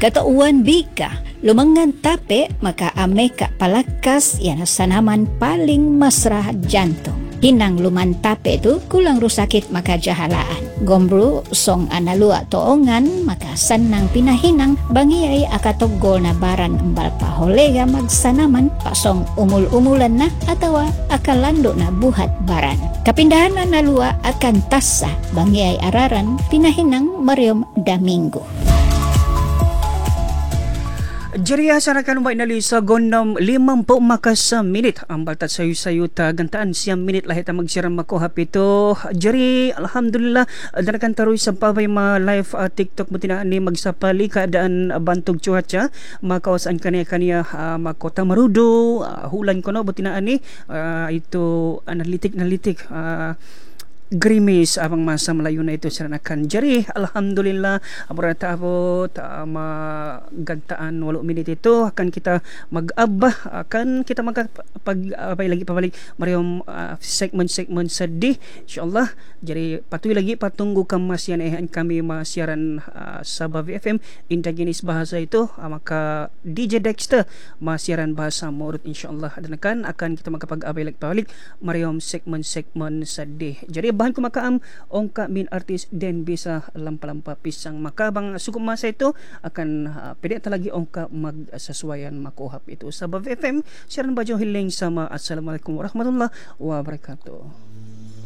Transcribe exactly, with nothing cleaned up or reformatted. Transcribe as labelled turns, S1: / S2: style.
S1: Katauan bika, lumangan tape, makaame ka palakas, yan sa naman paling masrah jantong. Hinang lumantape tu kulang rusakit makajahalaan. Gombro song analua toongan makasan ng pinahinang bangiyay akatogol na baran embal paholega magsanaman pasong umul-umulan na atawa akalando na buhat baran. Kapindahan na nalua akan tasa bangiyay araran pinahinang Mariom Domingo.
S2: Jariya sana kan may nalisa gonom limang po makas minit ang baltat sayo sayo ta gantaan siyam minit lahit ang magsiram makuhap ito. Jari alhamdulillah danakan taroy sa pabay ma live uh, TikTok mo tinaan ni magsapali kaadaan uh, bantog cuaca makawasan kaniya kaniya uh, makota marudo uh, hulan ko no butinaan ni uh, ito analitik analitik uh, grimis abang masa malayo na ito sa nakan jari alhamdulillah amura taabot uh, magantaan walo minit ito akan kita mag-aba akan kita magpag-abay lagi pabalik mariyong uh, segment-segment sa di insyaallah jari patuloy lagi patunggu kamasyan eh kami masiaran uh, sa Bavi F M indaginis bahasa itu uh, maka D J Dexter masiaran bahasa Morot insyaallah dan akan akan kita magpag-abay lagi pabalik mariyong segment-segment sa di jari bahan kumakaam ongka min artis den bisa lampa-lampa pisang makabang sukum masa itu akan uh, pwede talagi ongka magsaswayan makuhap itu sa Bavi F M siaran bajo hiling sama assalamualaikum warahmatullahi wabarakatuh.